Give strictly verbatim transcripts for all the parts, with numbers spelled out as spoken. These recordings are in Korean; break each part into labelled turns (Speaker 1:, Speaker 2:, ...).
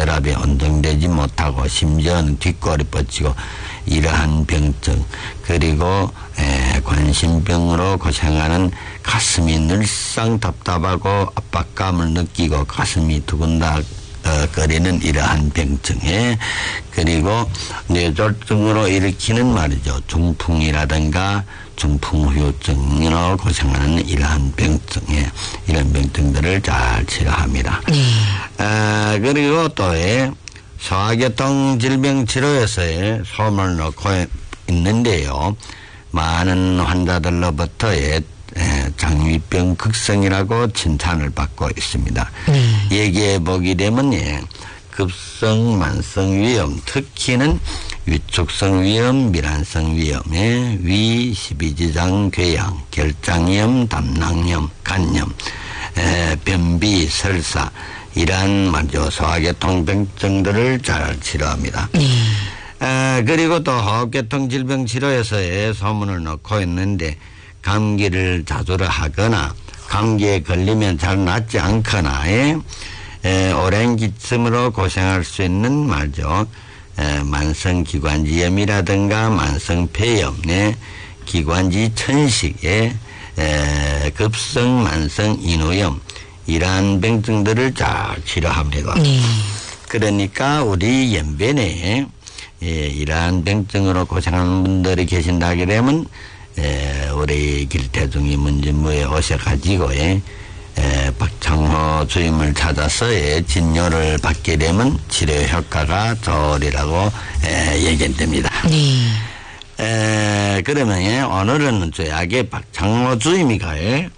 Speaker 1: 혈압이 안정되지 못하고 심지어는 뒷골이 뻗치고 이러한 병증 그리고 에, 관심병으로 고생하는 가슴이 늘상 답답하고 압박감을 느끼고 가슴이 두근다 어, 거리는 이러한 병증에 그리고 뇌졸중으로 일으키는 말이죠. 중풍이라든가 중풍후유증으로 고생하는 이러한 병증에 이런 병증들을 잘 치료합니다. 네. 아, 그리고 또 소화계통 질병 치료에서의 소음을 넣고 있는데요. 많은 환자들로부터의 장유병 극성이라고 칭찬을 받고 있습니다. 음. 얘기해 보게 되면 예, 급성 만성 위염 특히는 위축성 위염, 밀환성 위염에 위, 십이지장 궤양, 결장염, 담낭염, 간염, 에, 변비, 설사 이러한 말이죠. 소화계통 병증들을 잘 치료합니다. 음. 에, 그리고 또 호흡계통 질병 치료에서의 소문을 넣고 있는데 감기를 자주를 하거나 감기에 걸리면 잘 낫지 않거나 에, 에, 오랜 기침으로 고생할 수 있는 말이죠. 에, 만성기관지염이라든가 만성폐염에 기관지 천식에 에, 급성 만성 인후염 이러한 병증들을 잘 치료합니다. 네. 그러니까 우리 연변에 예, 이러한 병증으로 고생하는 분들이 계신다 하게 되면 에, 우리 길태중이 문진무에 오셔가지고 에, 에, 박창호 주임을 찾아서 에, 진료를 받게 되면 치료 효과가 좋으리라고 에, 얘기됩니다. 네. 에, 그러면 에, 오늘은 저에게 박창호 주임이가 에,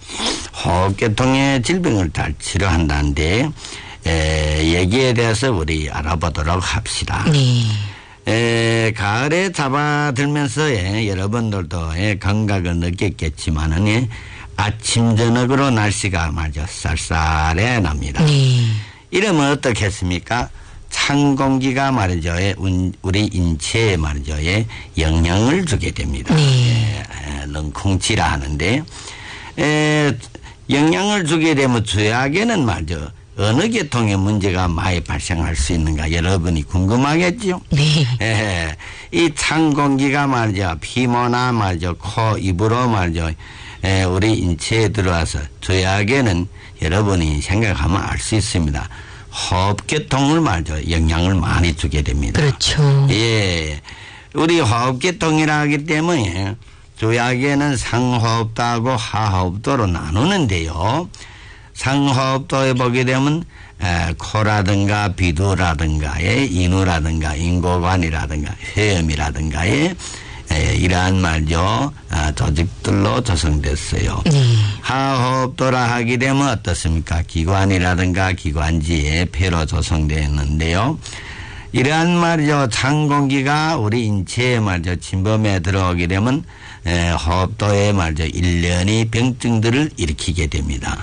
Speaker 1: 호흡계통의 질병을 잘 치료한다는데 에, 얘기에 대해서 우리 알아보도록 합시다. 네. 에, 가을에 잡아들면서 예, 여러분들도 예, 감각을 느꼈겠지만은 예, 아침 저녁으로 날씨가 말이죠 쌀쌀해 납니다. 네. 이러면 어떻겠습니까? 찬 공기가 말이죠 예, 우리 인체에 말이죠 예, 영향을 주게 됩니다. 네. 예,冷空气라 하는데 에, 영향을 주게 되면 주약에는 말이죠. 어느 계통의 문제가 많이 발생할 수 있는가 여러분이 궁금하겠죠? 네. 예, 이 찬 공기가 말이죠. 피모나 말이죠. 코, 입으로 말이죠. 예, 우리 인체에 들어와서 저약에는 여러분이 생각하면 알 수 있습니다. 호흡계통을 말이죠. 영향을 많이 주게 됩니다.
Speaker 2: 그렇죠.
Speaker 1: 예. 우리 호흡계통이라 하기 때문에 조약에는 상호흡도하고 하호흡도로 나누는데요. 상호흡도에 보게 되면 에, 코라든가 비두라든가의 인후라든가 인고관이라든가 회염이라든가의 에, 이러한 말이죠. 아, 조직들로 조성됐어요. 네. 하호흡도라 하게 되면 어떻습니까? 기관이라든가 기관지에 폐로 조성되어 있는데요. 이러한 말이죠. 찬 공기가 우리 인체에 말이죠. 침범에 들어오게 되면 에, 호흡도에 말이죠. 일련의 병증들을 일으키게 됩니다.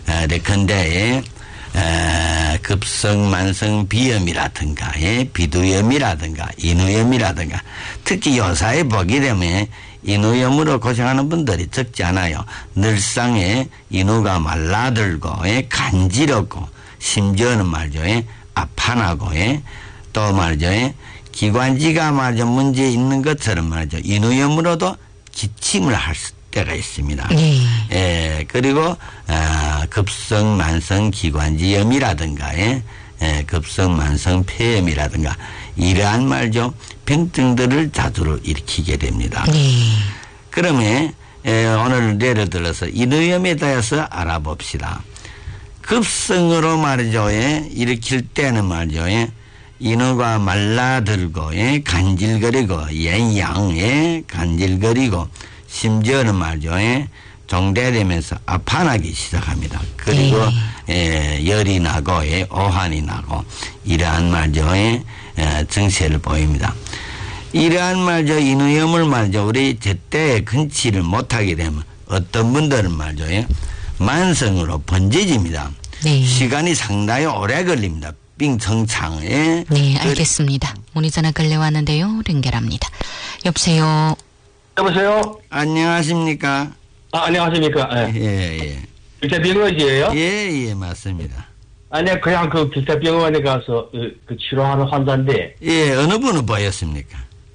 Speaker 1: 근데 급성 만성 비염이라든가 비두염이라든가 인후염이라든가 특히 요사에 보게 되면 인후염으로 고생하는 분들이 적지 않아요. 늘상에 인후가 말라들고 간지럽고 심지어는 말이죠 아파나고 또 말이죠 기관지가 말이죠 문제 있는 것처럼 말이죠 인후염으로도 기침을 할 수 때가 있습니다. 네. 예, 그리고 아, 급성 만성 기관지염이라든가 예, 예, 급성 만성 폐염이라든가 이러한 말죠 병증들을 자주 일으키게 됩니다. 네. 그러면 예, 오늘 예를 들어서 인후염에 대해서 알아봅시다. 급성으로 말이죠 예, 일으킬 때는 말이죠 예, 인후가 말라들고 예, 간질거리고 옌양에 간질거리고 심지어는 말이죠. 예, 종대되면서 아파나기 시작합니다. 그리고 네. 예, 열이 나고 예, 오한이 나고 이러한 말이죠. 예, 예, 증세를 보입니다. 이러한 말이죠. 인후염을 말이죠. 우리 제때 근치를 못하게 되면 어떤 분들은 말이죠. 예, 만성으로 번져집니다. 네. 시간이 상당히 오래 걸립니다. 빙청창에.
Speaker 2: 네, 알겠습니다. 문의 전화 걸려왔는데요. 연결합니다. 여보세요.
Speaker 3: 여보세요?
Speaker 1: 안녕하십니까?
Speaker 3: 아, 안녕하십니까? 예,
Speaker 1: 예, 예.
Speaker 3: 일제 비거지예요?
Speaker 1: 예, 예, 맞습니다.
Speaker 3: 아니, 그냥 그 기태병원에 가서 그, 그 치료하는 환자인데.
Speaker 1: 예, 어느 분을 보였습니까?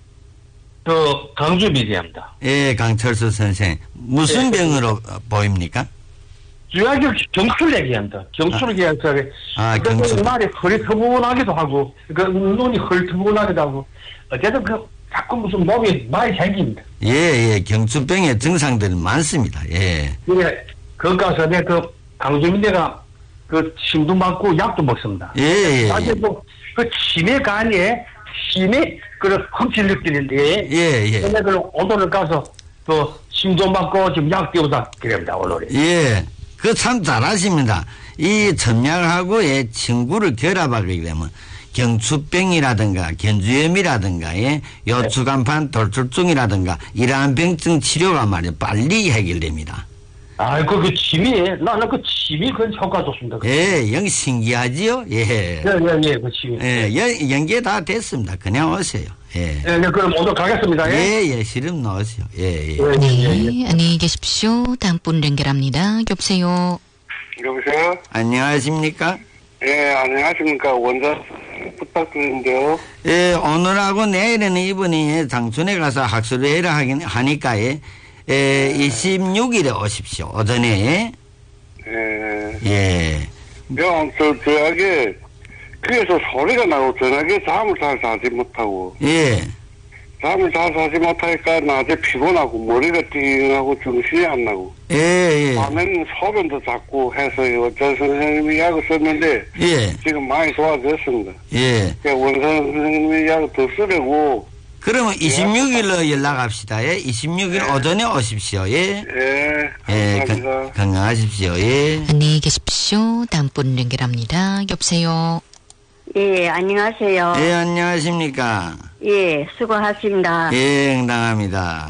Speaker 3: 저, 강주 비대합니다.
Speaker 1: 예, 강철수 선생. 무슨
Speaker 3: 네.
Speaker 1: 병으로 보입니까?
Speaker 3: 주약이 경술 얘기한다. 경술 얘기한다.
Speaker 1: 아,
Speaker 3: 그
Speaker 1: 경술.
Speaker 3: 말이 허리 터부근하기도 하고, 그 눈이 허리 터부근하기도 하고, 어쨌든 그, 자꾸 무슨 몸이 많이 생깁니다.
Speaker 1: 예, 예, 경추병의 증상들 많습니다. 예.
Speaker 3: 예, 그 가서 내 그 강주민대가 그 침도 맞고 약도 먹습니다.
Speaker 1: 예, 예.
Speaker 3: 사실 뭐, 그 치매 간에 심해 그런 험칠 느끼는데,
Speaker 1: 예, 예.
Speaker 3: 근데 그 오늘은 가서 그 침도 맞고 지금 약 띄우다 그럽니다, 오늘이.
Speaker 1: 예. 그 참 잘하십니다. 이 천약하고의 친구를 결합하게 되면 경추병이라든가 견주염이라든가 예, 요추간판 돌출증이라든가 이러한 병증 치료가 말이야 빨리 해결됩니다.
Speaker 3: 아이고, 그 침이, 나는 그 침이 그 효과 좋습니다.
Speaker 1: 예, 영 신기하지요? 예.
Speaker 3: 예, 예, 예, 그 침이.
Speaker 1: 예, 연, 연계 다 됐습니다. 그냥 오세요. 예.
Speaker 3: 예, 네, 그럼 오늘 가겠습니다. 예,
Speaker 1: 예, 예, 시름 넣으세요. 예, 예.
Speaker 3: 예, 예, 예.
Speaker 2: 네, 안녕히 계십시오. 다음 분 연결합니다. 여보세요.
Speaker 4: 여보세요?
Speaker 1: 안녕하십니까?
Speaker 4: 예, 안녕하십니까. 원장 부탁드리는데요.
Speaker 1: 예, 오늘하고 내일은 이분이 장춘에 가서 학술회의를 하긴 하니까, 예, 예, 이십육 일에 오십시오. 오전에.
Speaker 4: 예.
Speaker 1: 예.
Speaker 4: 명, 저, 저에게, 귀에서 소리가 나고, 저녁에 잠을 잘 자지 못하고,
Speaker 1: 예.
Speaker 4: 잠을 잘 자지 못하니까 낮에 피곤하고, 머리가 띵하고, 정신이 안 나고,
Speaker 1: 예, 예.
Speaker 4: 밤에는 소변도 자꾸 해서요. 저 선생님이 약을 썼는데,
Speaker 1: 예.
Speaker 4: 지금 많이 좋아졌습니다.
Speaker 1: 예.
Speaker 4: 원선 선생님이 약을 더 쓰려고,
Speaker 1: 그러면 이십육 일로 연락합시다. 예. 이십육 일 오전에 오십시오. 예.
Speaker 4: 예,
Speaker 1: 예.
Speaker 4: 감사합니다.
Speaker 1: 건, 건강하십시오. 예.
Speaker 2: 안녕히 계십시오. 다음 분 연결합니다. 여보세요.
Speaker 5: 예, 안녕하세요.
Speaker 1: 예, 안녕하십니까.
Speaker 5: 예, 수고하십니다.
Speaker 1: 예, 응당합니다.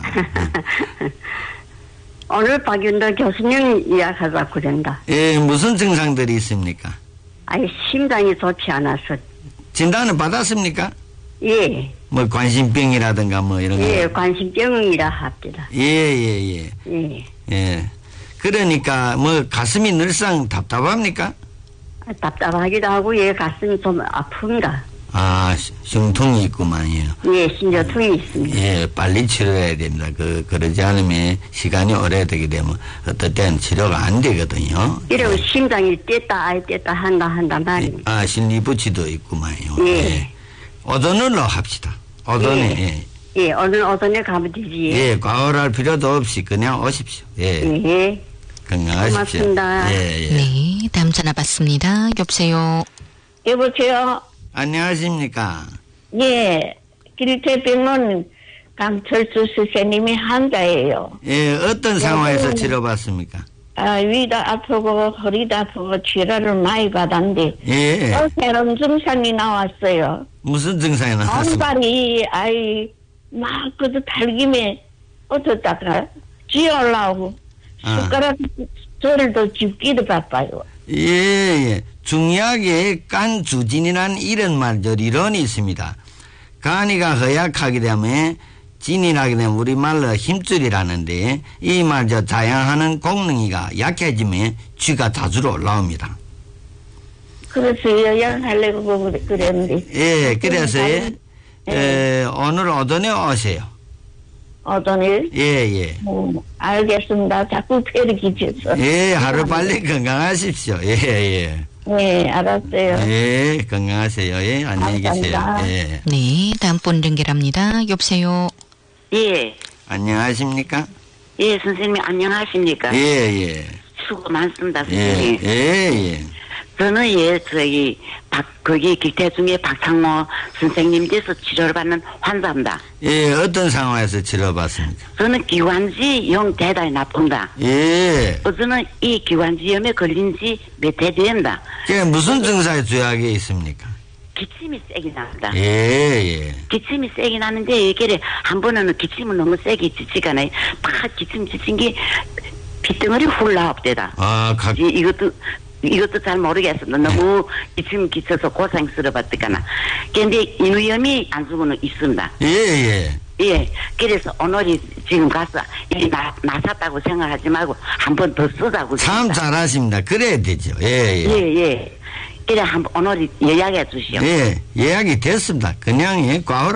Speaker 5: 오늘 박윤도 교수님 이야기하자 그런다.
Speaker 1: 예, 무슨 증상들이 있습니까?
Speaker 5: 아니, 심장이 좋지 않아서.
Speaker 1: 진단을 받았습니까?
Speaker 5: 예,
Speaker 1: 뭐 관심병이라든가 뭐 이런 거.
Speaker 5: 예, 관심병이라 합니다.
Speaker 1: 예, 예, 예.
Speaker 5: 예,
Speaker 1: 예. 그러니까 뭐 가슴이 늘상 답답합니까?
Speaker 5: 아, 답답하기도 하고, 예, 가슴이 좀 아픕니다.
Speaker 1: 아, 흉통이 있구만요.
Speaker 5: 예, 심저통이 있습니다.
Speaker 1: 예, 빨리 치료해야 됩니다. 그, 그러지 않으면 시간이 오래되게 되면 어떨 때는 치료가 안 되거든요.
Speaker 5: 이러고
Speaker 1: 예.
Speaker 5: 심장이 뗐다, 아이 뗐다 한다, 한다 말입니다.
Speaker 1: 아, 심리부치도 있구만요.
Speaker 5: 예.
Speaker 1: 오전으로 합시다. 오전에.
Speaker 5: 예.
Speaker 1: 예.
Speaker 5: 예, 오늘 오전에 가면 되지.
Speaker 1: 예, 과월할 필요도 없이 그냥 오십시오. 예.
Speaker 5: 예,
Speaker 1: 건강하십시오.
Speaker 5: 고맙습니다.
Speaker 1: 예, 예.
Speaker 2: 네, 다음 전화 받습니다. 여보세요.
Speaker 5: 여보세요.
Speaker 1: 안녕하십니까.
Speaker 5: 예, 길태병원 강철수 선생님이 환자예요.
Speaker 1: 예, 어떤 상황에서 치료받습니까?
Speaker 5: 아, 위도 아프고 허리도 아프고 치료를 많이 받았는데
Speaker 1: 예.
Speaker 5: 또 새로운 증상이 나왔어요.
Speaker 1: 무슨 증상이 나왔습니까?
Speaker 5: 손발이 아이 막 그저 달김에 어쩌다가 쥐어 올라오고
Speaker 1: 아.
Speaker 5: 숟가락 저를도 집기도 바빠요.
Speaker 1: 예, 예. 중약에 간 주진이라는 이런 말저 이론이 있습니다. 간이가 허약하게 되면 진이 나게 되면 우리말로 힘줄이라는데 이 말저 자양하는功能이가 약해지면 쥐가 자주로 올라옵니다.
Speaker 5: 그래서 요양하려고 그랬는데
Speaker 1: 예, 그래서 예, 에, 오늘 오전에 오세요.
Speaker 5: 어떤 일?
Speaker 1: 예, 예.
Speaker 5: 음, 알겠습니다. 자꾸 폐를 끼쳐서.
Speaker 1: 예, 하루 빨리 건강하십시오. 예, 예.
Speaker 5: 네, 알았어요.
Speaker 1: 예, 건강하세요. 예, 안녕히 계세요.
Speaker 5: 감사합니다.
Speaker 1: 예.
Speaker 2: 네, 다음 분 연결합니다. 여보세요.
Speaker 6: 예,
Speaker 1: 안녕하십니까?
Speaker 6: 예, 선생님 안녕하십니까?
Speaker 1: 예, 예.
Speaker 6: 수고 많습니다,
Speaker 1: 예,
Speaker 6: 선생님.
Speaker 1: 예, 예.
Speaker 6: 저는 예, 저기, 박, 거기 길태중에 박창모 선생님 돼서 치료를 받는 환자입니다.
Speaker 1: 예, 어떤 상황에서 치료받습니까?
Speaker 6: 저는 기관지 영 대단히 나쁩니다.
Speaker 1: 예.
Speaker 6: 저는 이 기관지염에 걸린 지 몇 해 됩니다.
Speaker 1: 그 무슨 증상이 주약에 있습니까?
Speaker 6: 기침이 세게 납니다.
Speaker 1: 예, 예.
Speaker 6: 기침이 세게 나는데 이게 한 번은 기침을 너무 세게 지치가네. 막 기침 지친 게 핏덩어리 훌 나옵대다.
Speaker 1: 아, 각,
Speaker 6: 이, 이것도 이것도 잘 모르겠습니다. 너무 기침 기쳐서 고생스러웠다거나. 그런데 인후염이 안수고는 있습니다.
Speaker 1: 예, 예.
Speaker 6: 예, 그래서 오늘이 지금 가서 이 나, 나섰다고 생각하지 말고 한 번 더 쓰자고.
Speaker 1: 참
Speaker 6: 생각합니다.
Speaker 1: 잘하십니다. 그래야 되죠. 예, 예.
Speaker 6: 예, 예. 그래 한번 오늘 예약해 주시오.
Speaker 1: 예, 예약이 됐습니다. 그냥 예, 과거